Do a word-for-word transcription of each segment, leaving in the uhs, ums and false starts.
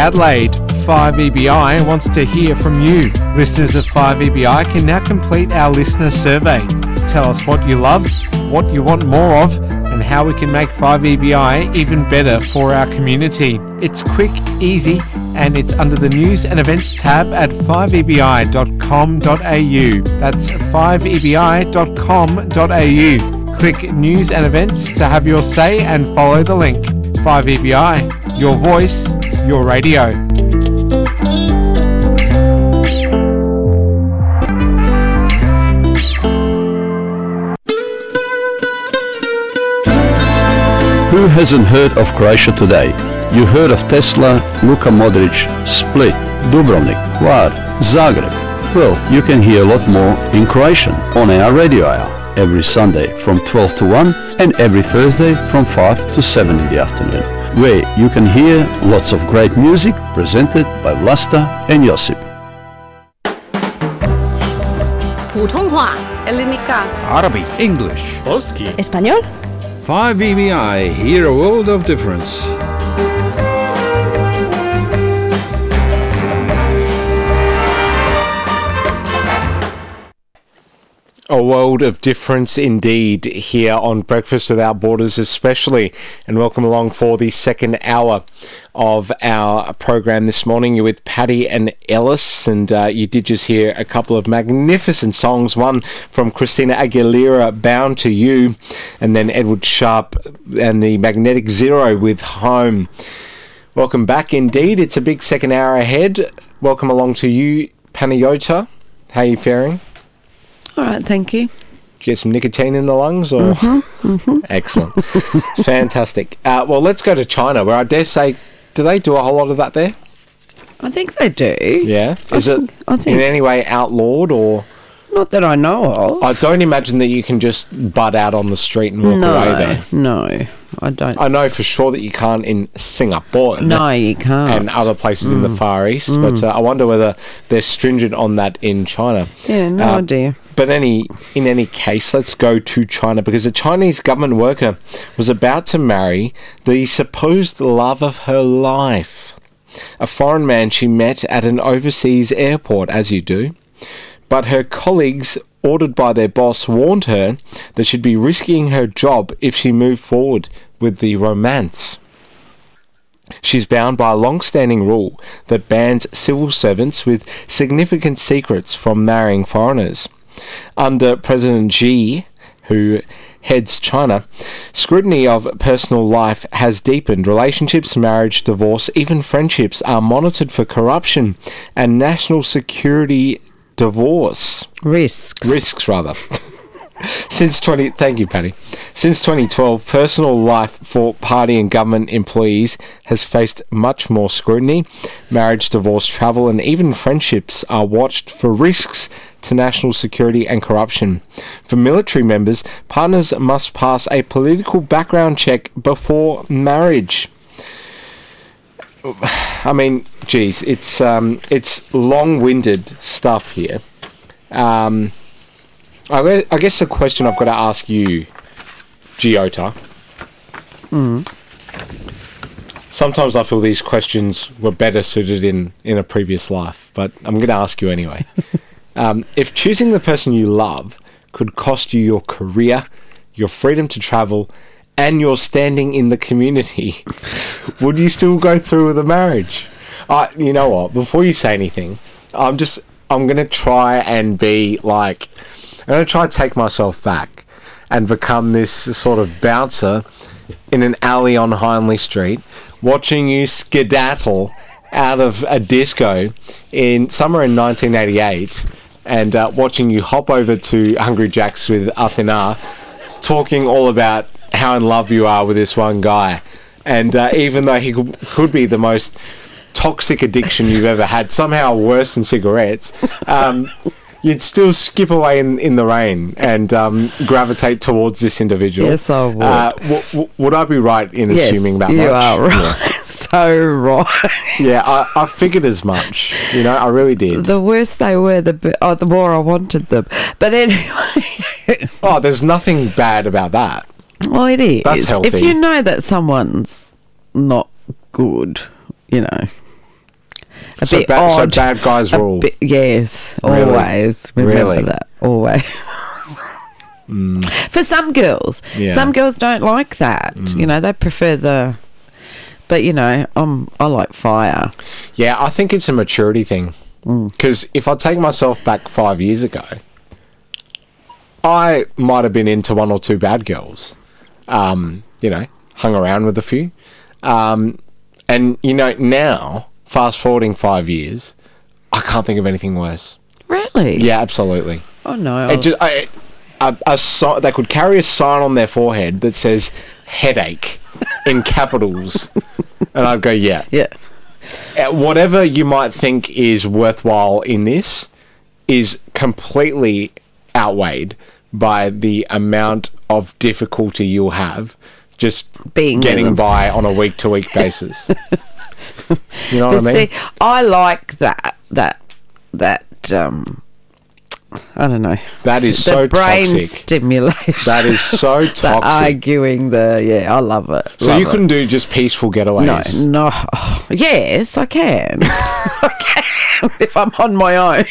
Adelaide. five E B I wants to hear from you. Listeners of five E B I can now complete our listener survey. Tell us what you love, what you want more of, and how we can make five E B I even better for our community. It's quick, easy, and it's under the News and Events tab at five e b i dot com dot a u. That's five e b i dot com dot a u. Click News and Events to have your say and follow the link. five E B I, your voice, your radio. Who hasn't heard of Croatia today? You heard of Tesla, Luka Modric, Split, Dubrovnik, Hvar, Zagreb. Well, you can hear a lot more in Croatian on our radio hour every Sunday from twelve to one and every Thursday from five to seven in the afternoon, where you can hear lots of great music presented by Vlasta and Josip. 普通话 Ellenica Arabic English Polski Español five E B I, hear a world of difference. A world of difference indeed here on Breakfast Without Borders especially, and welcome along for the second hour of our program this morning. You're with Paddy and Ellis, and uh, you did just hear a couple of magnificent songs, one from Christina Aguilera, Bound to You, and then Edward Sharp and the Magnetic Zero with Home. Welcome back indeed. It's a big second hour ahead. Welcome along to you, Panayota. How are you faring? All right, thank you. Did you get some nicotine in the lungs? Or? Mm-hmm, mm-hmm. Excellent. Fantastic. Uh, well, let's go to China, where I dare say, do they do a whole lot of that there? I think they do. Yeah? Is I think, it I think, in any way outlawed, or...? Not that I know of. I don't imagine that you can just butt out on the street and walk no, away there. No, I don't. I know for sure that you can't in Singapore. No, you can't. And other places mm. in the Far East, mm. but uh, I wonder whether they're stringent on that in China. Yeah, no uh, idea. But any in any case, let's go to China, because a Chinese government worker was about to marry the supposed love of her life, a foreign man she met at an overseas airport, as you do. But her colleagues, ordered by their boss, warned her that she'd be risking her job if she moved forward with the romance. She's bound by a long-standing rule that bans civil servants with significant secrets from marrying foreigners. Under President Xi, who heads China, scrutiny of personal life has deepened. Relationships, marriage, divorce, even friendships are monitored for corruption and national security divorce. Risks. Risks, rather. Since twenty, thank you, Paddy. Since twenty twelve, personal life for party and government employees has faced much more scrutiny. Marriage, divorce, travel, and even friendships are watched for risks to national security and corruption. For military members, partners must pass a political background check before marriage. I mean, geez, it's um, it's long-winded stuff here. Um, I, I guess the question I've got to ask you, Giota. Mm. Sometimes I feel these questions were better suited in, in a previous life, but I'm going to ask you anyway. um, if choosing the person you love could cost you your career, your freedom to travel, and your standing in the community, would you still go through with a marriage? Uh, you know what? Before you say anything, I'm just I'm going to try and be like, I'm going to try to take myself back and become this sort of bouncer in an alley on Hindley Street, watching you skedaddle out of a disco in somewhere in nineteen eighty-eight, and uh, watching you hop over to Hungry Jack's with Athena, talking all about how in love you are with this one guy. And uh, even though he could, could be the most toxic addiction you've ever had, somehow worse than cigarettes, um, you'd still skip away in, in the rain and um, gravitate towards this individual. Yes, I would. Uh, w- w- would I be right in yes, assuming that you much? You are right. Yeah. So right. Yeah, I, I figured as much. You know, I really did. The worse they were, the be- oh, the more I wanted them. But anyway. Oh, there's nothing bad about that. Well, it is. That's healthy. If you know that someone's not good, you know. a So bit ba- so odd. bad guys A rule. bit- yes, Really? always. Remember Really? that. Always. For some girls. Yeah. Some girls don't like that. You know, they prefer the... But, you know, I'm, I like fire. Yeah, I think it's a maturity thing. Because if I take myself back five years ago, I might have been into one or two bad girls. Um, you know, hung around with a few. Um, and, you know, now, fast forwarding five years, I can't think of anything worse. Really? Yeah, absolutely. Oh, no. It just, I, a, a si- they could carry a sign on their forehead that says headache in capitals. And I'd go, yeah. yeah. Uh, Whatever you might think is worthwhile in this is completely outweighed by the amount of difficulty you'll have just Being with getting them. by on a week to week basis. You know what But I mean? see, I like that, that, that, um... I don't know. That is the so brain toxic. stimulation. That is so the toxic. arguing, the yeah, I love it. So Love you it. couldn't do just peaceful No, getaways? no. Oh, yes, I can. I can if I'm on my own.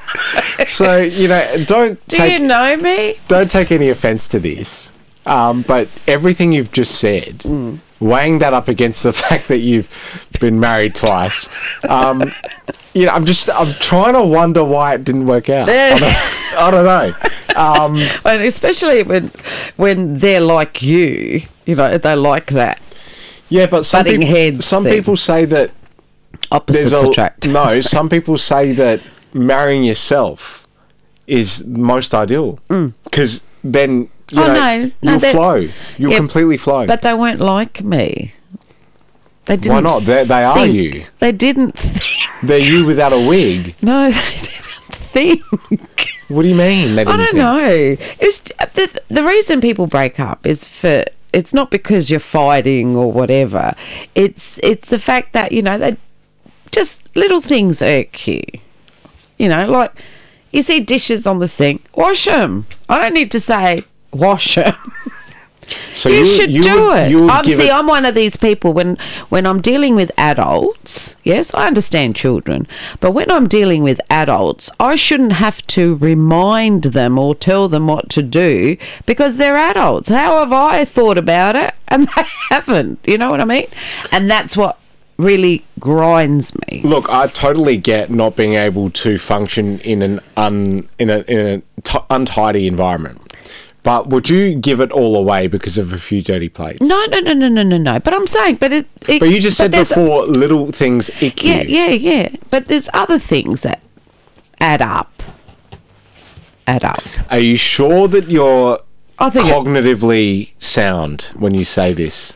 So, you know, don't Do take you know me? don't take any offense to this. Um, but everything you've just said, Mm. weighing that up against the fact that you've been married twice, um, you know, I'm just I'm trying to wonder why it didn't work out. I don't, I don't know. Um, And especially when when they're like you, you know, they like that. yeah, but some Butting people, heads some thing. people say that Opposites there's a attract. no. Some people say that marrying yourself is most ideal because then you Oh, know no. No, you'll that- flow. You'll Yeah, completely flow. But they won't like me. They didn't. Why not? They they are think. you. They didn't think. They're you without a wig. No, they didn't think. What do you mean? They didn't I don't think? know. It's the, the reason people break up is for it's not because you're fighting or whatever. It's it's the fact that you know they just little things irk you. You know, like you see dishes on the sink, wash them. I don't need to say wash them. So You, should you do would, it. You would I'm, give see, it, I'm one of these people when when I'm dealing with adults. Yes, I understand children, but when I'm dealing with adults, I shouldn't have to remind them or tell them what to do because they're adults. How have I thought about it and they haven't? You know what I mean? And that's what really grinds me. Look, I totally get not being able to function in an un in a in a t- untidy environment. But would you give it all away because of a few dirty plates? No, no, no, no, no, no, no. But I'm saying, but it. it But you just said there's- before, little things ick Yeah, you. yeah, yeah. But there's other things that add up. Add up. Are you sure that you're I think it- cognitively sound when you say this?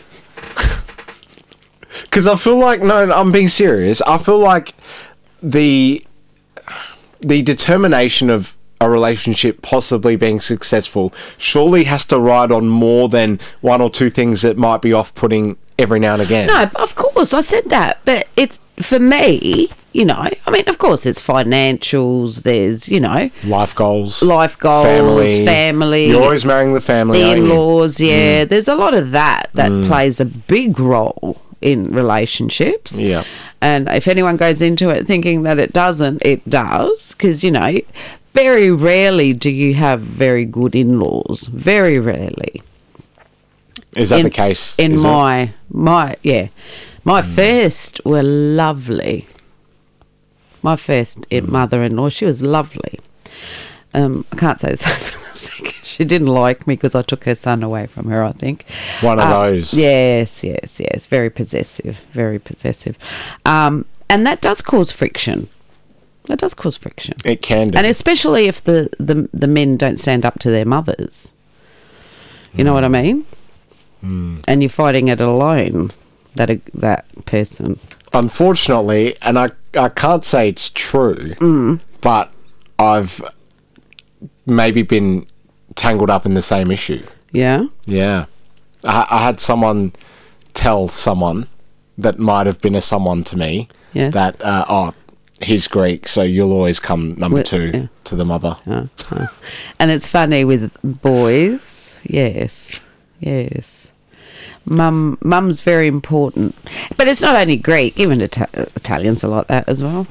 Because I feel like, no, I'm being serious. I feel like the the determination of a relationship possibly being successful surely has to ride on more than one or two things that might be off-putting every now and again. No, of course, I said that. But it's, for me, you know, I mean, of course, it's financials, there's, you know, Life goals. life goals, family. family, You're always marrying the family, the aren't you? in-laws, yeah. There's a lot of that that plays a big role in relationships. Yeah. And if anyone goes into it thinking that it doesn't, it does. Because, you know, very rarely do you have very good in-laws. Very rarely. Is that in, the case? in Is it? my my yeah my first were lovely. My first in mother-in-law, she was lovely. um I can't say the same for the second. She didn't like me because I took her son away from her, I think. One of Uh, those. yes yes yes very possessive, very possessive, um and that does cause friction. That does cause friction. It can do. And especially if the, the, the men don't stand up to their mothers. You know what I mean? Mm. And you're fighting it alone, that that person. Unfortunately, and I, I can't say it's true, Mm. but I've maybe been tangled up in the same issue. Yeah? Yeah. I, I had someone tell someone that might have been a someone to me Yes. that, uh, oh, he's Greek, so you'll always come number Well, two yeah. to the mother. Uh, uh. And it's funny with boys. Yes. Yes. Mum, mum's very important. But it's not only Greek, even Ita- Italians are like that as well.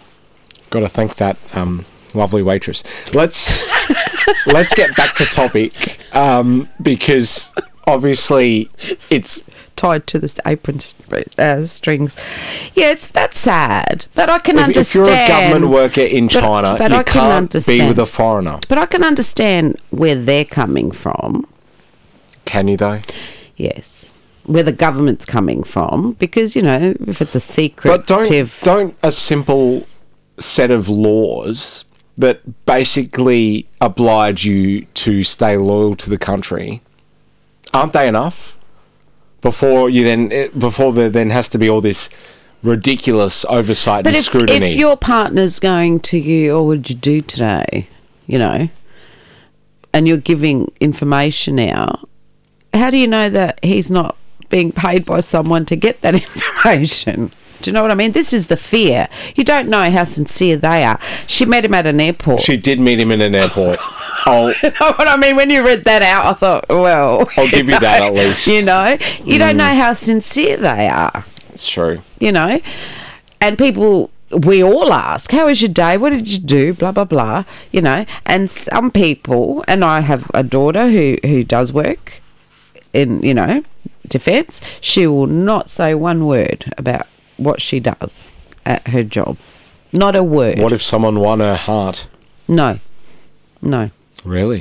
Got to thank that um, lovely waitress. Let's let's get back to topic um, because obviously it's Tied to the apron st- uh, strings. Yeah, it's that's sad. But I can if, understand. if you're a government worker in But- China, but you I can can't understand. be with a foreigner. But I can understand where they're coming from. Can you though? Yes. Where the government's coming from. Because, you know, if it's a But don't secretive... don't a simple set of laws that basically oblige you to stay loyal to the country, aren't they enough? Before you then, eh, before there then has to be all this ridiculous oversight But and if, scrutiny. if your partner's going to you, oh, what did you do today? You know, and you're giving information out, how do you know that he's not being paid by someone to get that information? Do you know what I mean? This is the fear. You don't know how sincere they are. She met him at an airport. She did meet him in an airport. I'll, You know what I mean? When you read that out, I thought, well... I'll give you that at least. You know? You don't know how sincere they are. It's true. You know? And people... We all ask, how was your day? What did you do? Blah, blah, blah. You know? And some people... And I have a daughter who, who does work in, you know, defence. She will not say one word about what she does at her job. Not a word. What if someone won her heart? No. No. Really?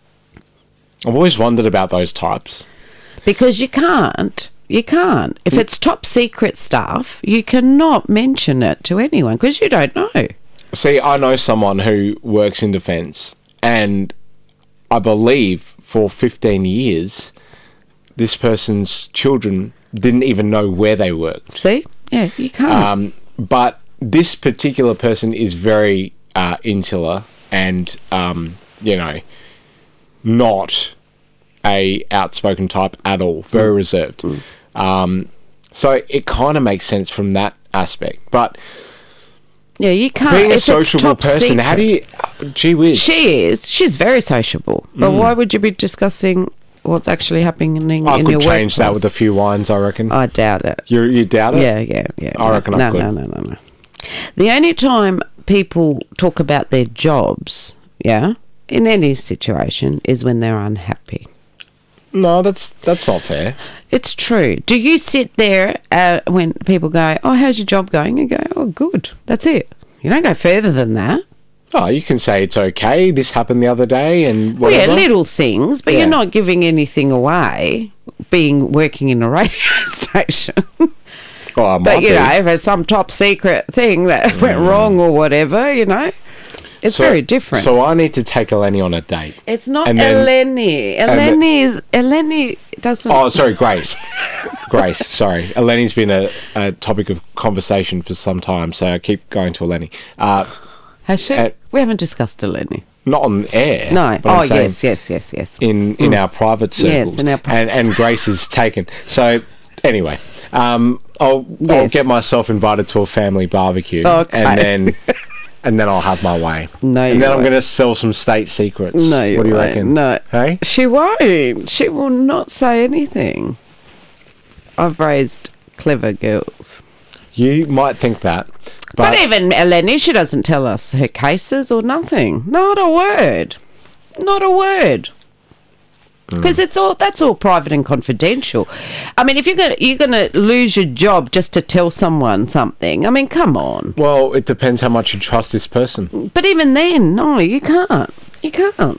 I've always wondered about those types. Because you can't. You can't. If it's top secret stuff, you cannot mention it to anyone because you don't know. See, I know someone who works in defence, and I believe for fifteen years, this person's children didn't even know where they worked. See? Yeah, you can't. Um, but this particular person is very uh, insular and, um, you know, not a outspoken type at all. Very Mm. reserved. Um, so it kind of makes sense from that aspect. But yeah, you can't. being a if it's sociable top person, how do secret- you... Uh, gee whiz. She is. She's very sociable. But Mm. why would you be discussing what's actually happening I in could your change that workplace? with a few wines, I reckon. I doubt it. you you doubt it? Yeah, yeah, yeah. I no, reckon I no, could. No, no, no, no. The only time people talk about their jobs, yeah, in any situation, is when they're unhappy. No, that's that's not fair. It's true. Do you sit there uh, when people go, oh, how's your job going? You go, oh, good. That's it. You don't go further than that. Oh, you can say it's okay. This happened the other day, and Well, whatever. yeah, little things, but Yeah. you're not giving anything away being working in a radio station. Oh, it might But, you be. know, if it's some top secret thing that went wrong or whatever, you know, it's So- very different. So I need to take Eleni on a date. It's not And then- Eleni. and Eleni is Eleni doesn't. Oh, sorry, Grace. Grace, sorry. Eleni's been a, a topic of conversation for some time, so I keep going to Eleni. Uh, Has she? uh, We haven't discussed Eleni. not on air. No. but I'm Oh, saying yes, yes, yes, yes. In in our private Yes, circles. in our private and, and Grace is taken. So anyway, um, I'll I'll Yes. get myself invited to a family barbecue, Okay. and then and then I'll have my way. No, and you then I'm won't. going to sell some state secrets. No, you what do you won't. reckon? No. Hey. She won't. She will not say anything. I've raised clever girls. You might think that, But, but, even Eleni, she doesn't tell us her cases or nothing. Not a word. Not a word. Hmm. Because it's all that's all private and confidential. I mean, if you're gonna you're gonna lose your job just to tell someone something, I mean, come on. well, it depends how much you trust this person. But even then, no, you can't. You can't.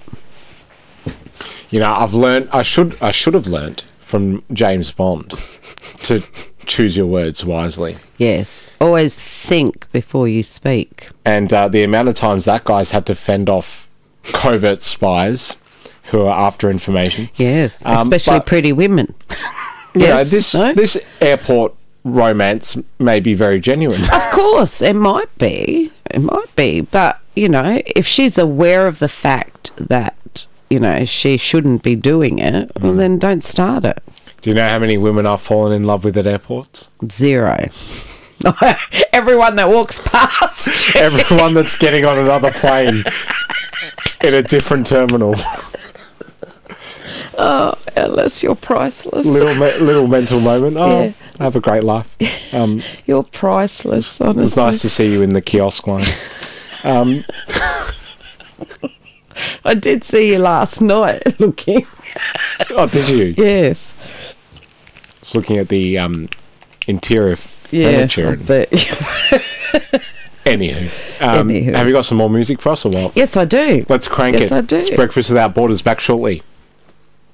You know, I've learned. I should. I should have learnt from James Bond to choose your words wisely. Yes. Always think before you speak. And uh, the amount of times that guy's had to fend off covert spies who are after information. Yes. Um, Especially but- pretty women. You know, Yes, this no? this airport romance may be very genuine. Of course, it might be. It might be. But, you know, if she's aware of the fact that, you know, she shouldn't be doing it, well, Mm. then don't start it. Do you know how many women I've fallen in love with at airports? Zero. Everyone that walks past. Everyone that's getting on another plane in a different terminal. Alice, you're priceless. little me- little mental moment. Oh, Yeah. have a great life. Um, You're priceless, honestly. it was nice to see you in the kiosk line. Um, I did see you last night looking. oh, did you? Yes. Just looking at the um, interior f- Yeah. furniture. I And, bet. anywho, um, Anywho. have you got some more music for us or what? Yes, I do. Let's crank Yes, it. I do. It's Breakfast Without Borders back shortly.